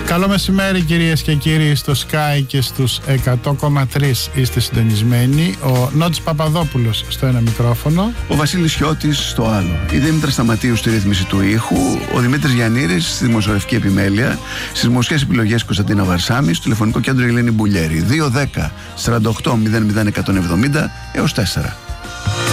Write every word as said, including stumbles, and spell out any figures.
Καλό μεσημέρι κυρίες και κύριοι, στο Sky και στους εκατό κόμμα τρία είστε συντονισμένοι. Ο Νότης Παπαδόπουλος στο ένα μικρόφωνο, ο Βασίλης Χιώτης στο άλλο, η Δήμητρα Σταματίου στη ρύθμιση του ήχου, ο Δημήτρης Γιαννήρης στη δημοσιογραφική επιμέλεια, στις μουσικές επιλογές Κωνσταντίνα Βαρσάμι, στο τηλεφωνικό κέντρο Ελένη Μπουλιέρη. Δύο δέκα σαράντα οκτώ μηδέν μηδέν εκατόν εβδομήντα έως τέσσερα.